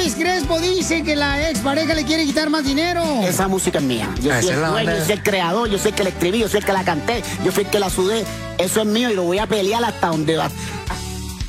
Elvis Crespo dice que la expareja le quiere quitar más dinero. Esa música es mía. Yo soy el dueño, yo soy el creador, yo soy el que la escribí, yo soy el que la canté, yo soy el que la sudé. Eso es mío y lo voy a pelear hasta